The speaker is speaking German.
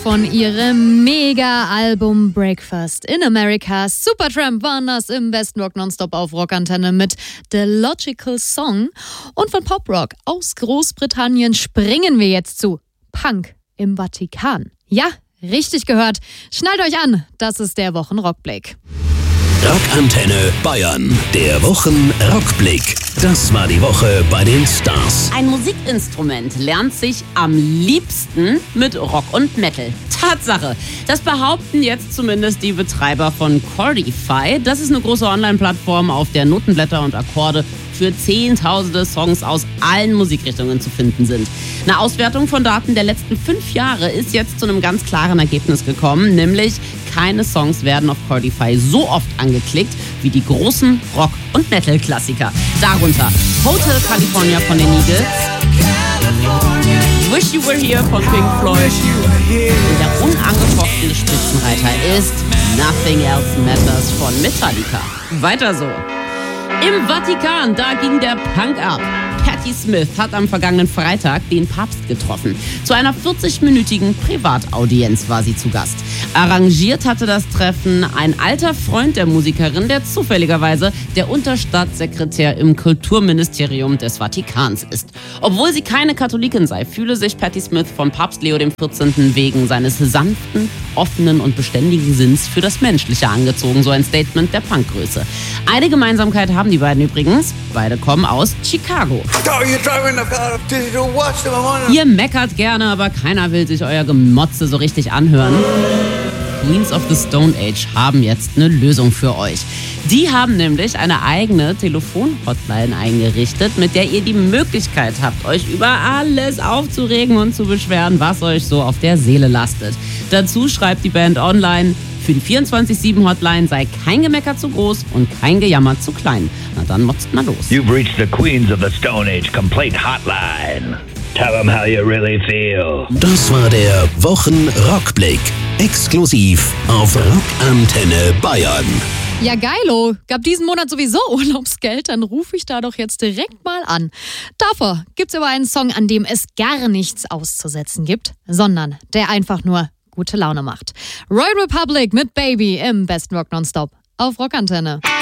Von ihrem Mega-Album Breakfast in America. Supertramp waren das im besten Rock Nonstop auf Rockantenne mit The Logical Song. Und von Poprock aus Großbritannien springen wir jetzt zu Punk im Vatikan. Ja, richtig gehört. Schnallt euch an, das ist der Wochenrockblick. Rockantenne Bayern, der Wochenrockblick. Das war die Woche bei den Stars. Ein Musikinstrument lernt sich am liebsten mit Rock und Metal. Tatsache. Das behaupten jetzt zumindest die Betreiber von Chordify. Das ist eine große Online-Plattform, auf der Notenblätter und Akkorde für zehntausende Songs aus allen Musikrichtungen zu finden sind. Eine Auswertung von Daten der letzten 5 Jahre ist jetzt zu einem ganz klaren Ergebnis gekommen, nämlich keine Songs werden auf Chordify so oft angeklickt wie die großen Rock- und Metal-Klassiker. Darunter Hotel California von den Eagles, Wish You Were Here von Pink Floyd und der unangefochtene Spitzenreiter ist Nothing Else Matters von Metallica. Weiter so. Im Vatikan, da ging der Punk ab. Patti Smith hat am vergangenen Freitag den Papst getroffen. Zu einer 40-minütigen Privataudienz war sie zu Gast. Arrangiert hatte das Treffen ein alter Freund der Musikerin, der zufälligerweise der Unterstaatssekretär im Kulturministerium des Vatikans ist. Obwohl sie keine Katholikin sei, fühle sich Patti Smith vom Papst Leo XIV. Wegen seines sanften, offenen und beständigen Sinns für das Menschliche angezogen, so ein Statement der Punkgröße. Eine Gemeinsamkeit haben die beiden übrigens. Beide kommen aus Chicago. Ihr meckert gerne, aber keiner will sich euer Gemotze so richtig anhören. Queens of the Stone Age haben jetzt eine Lösung für euch. Die haben nämlich eine eigene Telefon-Hotline eingerichtet, mit der ihr die Möglichkeit habt, euch über alles aufzuregen und zu beschweren, was euch so auf der Seele lastet. Dazu schreibt die Band online: Für die 24/7-Hotline sei kein Gemecker zu groß und kein Gejammer zu klein. Na dann motzt mal los. You've reached the Queens of the Stone Age Complaint Hotline. Tell them how you really feel. Das war der Wochenrockblick. Exklusiv auf Rockantenne Bayern. Ja, geilo. Gab diesen Monat sowieso Urlaubsgeld, dann rufe ich da doch jetzt direkt mal an. Davor gibt's aber einen Song, an dem es gar nichts auszusetzen gibt, sondern der einfach nur gute Laune macht. Royal Republic mit Baby im besten Rock Nonstop auf Rockantenne.